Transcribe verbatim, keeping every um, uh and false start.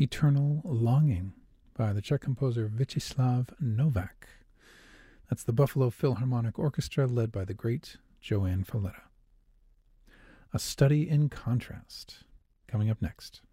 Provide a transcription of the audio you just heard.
Eternal Longing by the Czech composer Vyacheslav Novak. That's the Buffalo Philharmonic Orchestra led by the great Joanne Falletta. A Study in Contrast, coming up next.